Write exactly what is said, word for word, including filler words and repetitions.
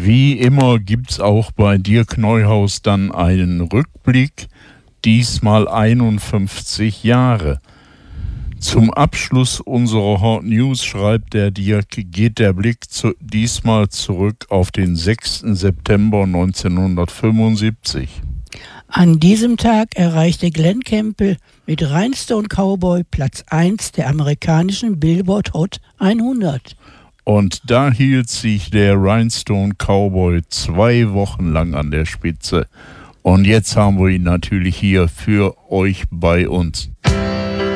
Wie immer gibt's auch bei Dirk Neuhaus dann einen Rückblick, diesmal einundfünfzig Jahre. Zum Abschluss unserer Hot News, schreibt der Dirk, geht der Blick zu, diesmal zurück auf den sechsten September neunzehnhundertfünfundsiebzig. An diesem Tag erreichte Glenn Campbell mit Rhinestone Cowboy Platz eins der amerikanischen Billboard Hot hundert. Und da hielt sich der Rhinestone Cowboy zwei Wochen lang an der Spitze. Und jetzt haben wir ihn natürlich hier für euch bei uns.